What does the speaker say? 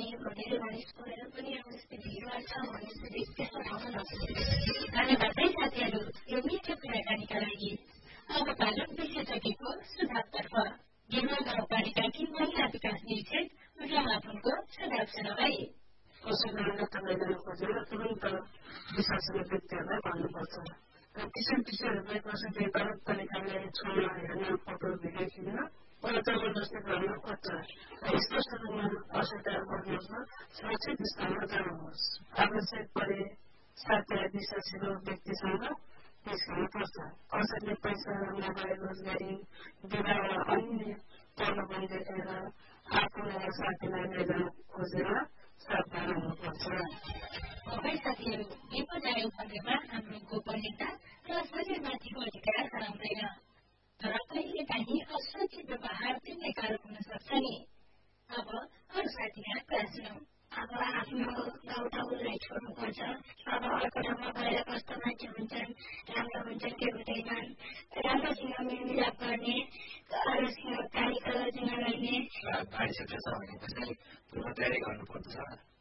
धेरै मानिसहरू पनि अब जस्तै भिडभाड छ भनेपछि त्यस्तो ठाउँमा नपुग्छ। धन्यवाद है साथीहरू यो मिठो कुराकानीका लागि। अब पालो बिर्सिसकेको सुझावतर्फ। गेरुवा गाउँपालिकाकी महिला विकास निरीक्षक उर्ला लाफुङको सुझाव सुनौ है। कसै कारणले तपाईँले खोजेर तुरन्त विश्वासनीय व्यक्तिहरूलाई भन्नुपर्छ। किसिम-किसिमहरूले कसैले गलत तरिकाले छोड्न हेर्ने फोटो भिडियो खिच्न पहिला जबरजस्ती गर्न खोज्छ। स्पष्ट रूपमा अस्वीकार गर्नुहोस् न सुरक्षित स्थानमा जानुहोस्। आवश्यक परे साथै विश्वासिलो व्यक्तिसँग निस्कनुपर्छ। कसैले पैसा, मोबाइल, रोजगारी, विवाह वा अन्य प्रलोभन देखेर आफ्नो साथीलाई लिएर खोजेर सावधान हुनुपर्छ। साथीहरू विपदाय खण्डमा हाम्रो गोपनीयता र शरीरमाथिको अधिकार हराउँदैन, तर कहिलेकाहीँ असुरक्षित व्यवहार तिर्ने कारण हुन सक्छ नि। अब अरू साथीका कुरा सुनौ। अब आफ्नो गाउँठाउँलाई छोड्नुपर्छ। अब अर्को ठाउँमा गएर कस्तो मान्छे हुन्छन्, राम्रो हुन्छन् के हुँदैनन्, राम्रोसँग मेलमिलाप गर्ने, अरूसँग गाली गलौज नगर्ने। भाइसित छ भनेपछि पूर्व तयारी गर्नुपर्छ।